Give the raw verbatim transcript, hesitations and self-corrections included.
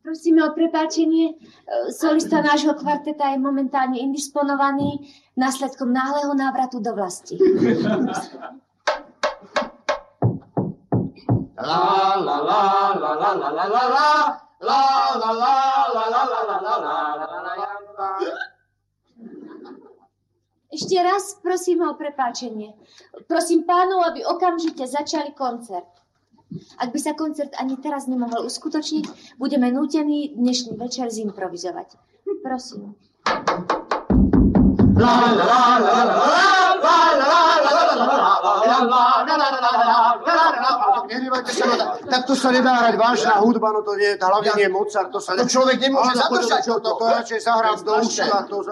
Prosíme o prepáčenie. Solista nášho kvarteta je momentálne indisponovaný následkom náhleho návratu do vlasti. La la la la la la la la la la la la la la la la la la. Ešte raz prosím o prepáčenie. Prosím pánov, aby okamžite začali koncert. Ak by sa koncert ani teraz nemohol uskutočniť, budeme nútení dnešný večer zimprovizovať. Prosím. Nehrívajte sa, tak to sa nedá hrať vážna hudba, no to nie, hlavne nie Mozart, to sa... To človek nemôže zadržať. To radšej zahrám do uši a to...